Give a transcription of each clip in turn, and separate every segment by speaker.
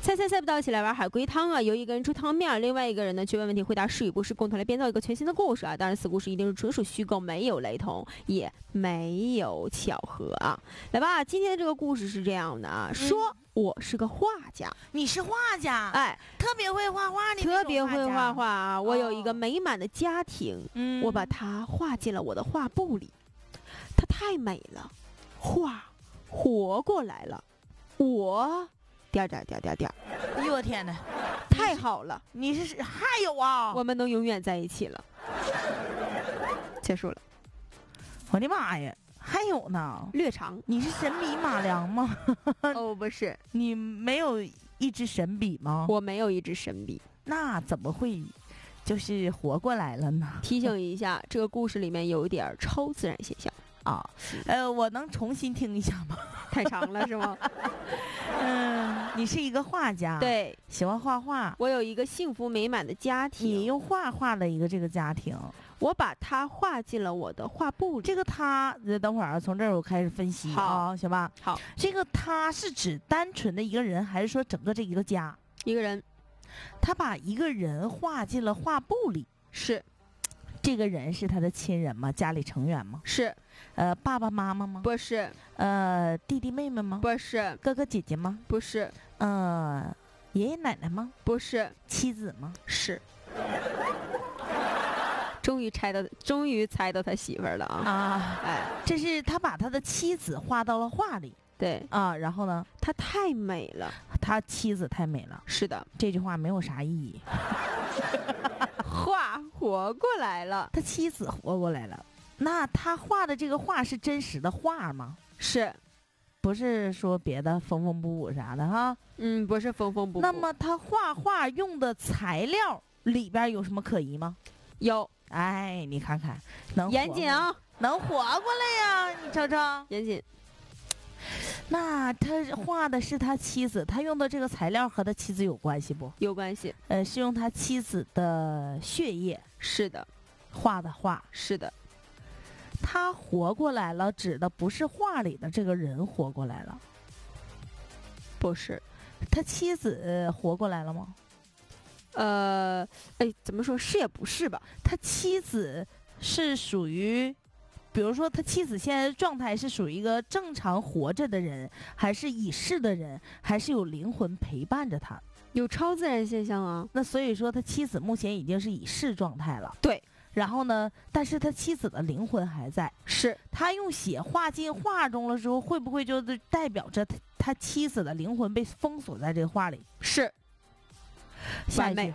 Speaker 1: 猜不到，一起来玩海龟汤啊！由一个人出汤面，另外一个人呢去问问题，回答是与不是，共同来编造一个全新的故事啊！当然，此故事一定是纯属虚构，没有雷同，也没有巧合啊！来吧，今天的这个故事是这样的啊，说我是个画家，
Speaker 2: 你是画家，
Speaker 1: 哎，
Speaker 2: 特别会画画，你
Speaker 1: 特别会画画啊！我有一个美满的家庭，我把它画进了我的画布里，它太美了，画活过来了，我。点。
Speaker 2: 哎呦我天哪，
Speaker 1: 太好了！
Speaker 2: 你是还有啊？
Speaker 1: 我们能永远在一起了。结束了。
Speaker 2: 我的妈呀，还有呢？
Speaker 1: 略长。
Speaker 2: 你是神笔马良吗？
Speaker 1: 哦，不是。
Speaker 2: 你没有一支神笔吗？
Speaker 1: 我没有一支神笔。
Speaker 2: 那怎么会就是活过来了呢？
Speaker 1: 提醒一下，这个故事里面有一点超自然现象
Speaker 2: 啊。我能重新听一下吗？
Speaker 1: 太长了是吗？
Speaker 2: 你是一个画家，
Speaker 1: 对，
Speaker 2: 喜欢画画。
Speaker 1: 我有一个幸福美满的家庭。
Speaker 2: 你用画画的一个这个家庭，
Speaker 1: 我把它画进了我的画布里。
Speaker 2: 这个它，等会儿从这儿我开始分析啊，行吧？
Speaker 1: 好，
Speaker 2: 这个它是指单纯的一个人，还是说整个这一个家？
Speaker 1: 一个人，
Speaker 2: 他把一个人画进了画布里。
Speaker 1: 是。
Speaker 2: 这个人是他的亲人吗？家里成员吗？
Speaker 1: 是。
Speaker 2: 爸爸妈妈吗？
Speaker 1: 不是。
Speaker 2: 弟弟妹妹吗？
Speaker 1: 不是。
Speaker 2: 哥哥姐姐吗？
Speaker 1: 不是。
Speaker 2: 爷爷奶奶吗？
Speaker 1: 不是。
Speaker 2: 妻子吗？
Speaker 1: 是。终于猜到他媳妇儿了啊！哎，
Speaker 2: 这是他把他的妻子画到了画里。
Speaker 1: 对
Speaker 2: 啊，然后呢？
Speaker 1: 他太美了，
Speaker 2: 他妻子太美了。
Speaker 1: 是的，
Speaker 2: 这句话没有啥意义。
Speaker 1: 画活过来了，
Speaker 2: 他妻子活过来了。那他画的这个画是真实的画吗？
Speaker 1: 是，
Speaker 2: 不是说别的缝缝补补啥的哈？
Speaker 1: 不是缝缝补补。
Speaker 2: 那么他画画用的材料里边有什么可疑吗？
Speaker 1: 有。
Speaker 2: 哎，你看看，能
Speaker 1: 严谨啊，
Speaker 2: 能活过来呀！你瞅瞅，
Speaker 1: 严谨。
Speaker 2: 那他画的是他妻子，他用的这个材料和他妻子有关系不？
Speaker 1: 有关系。
Speaker 2: 是用他妻子的血液。
Speaker 1: 是的。
Speaker 2: 画的画。
Speaker 1: 是的。
Speaker 2: 他活过来了，指的不是画里的这个人活过来了。
Speaker 1: 不是。
Speaker 2: 他妻子活过来了吗？
Speaker 1: 怎么说是也不是吧？
Speaker 2: 他妻子是属于，比如说他妻子现在的状态是属于一个正常活着的人，还是已逝的人，还是有灵魂陪伴着他？
Speaker 1: 有超自然现象啊。
Speaker 2: 那所以说他妻子目前已经是已逝状态了。
Speaker 1: 对。
Speaker 2: 然后呢，但是他妻子的灵魂还在。
Speaker 1: 是。他
Speaker 2: 用血画进画中了之后，会不会就代表着他妻子的灵魂被封锁在这个画里？
Speaker 1: 是。
Speaker 2: 下一句。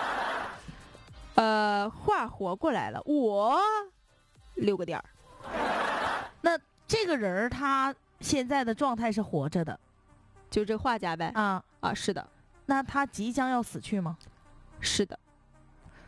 Speaker 1: 画活过来了，我6个点儿。
Speaker 2: 那这个人他现在的状态是活着的，
Speaker 1: 就这画家呗。是的。
Speaker 2: 那他即将要死去吗？
Speaker 1: 是的。